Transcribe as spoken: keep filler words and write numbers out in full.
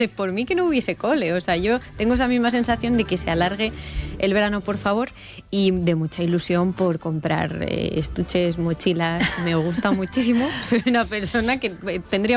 por mí que no hubiese cole, o sea, yo tengo esa misma sensación de que se alargue el verano, por favor, y de mucha ilusión por comprar eh, estuches, mochilas, me gusta muchísimo, soy una persona que tendría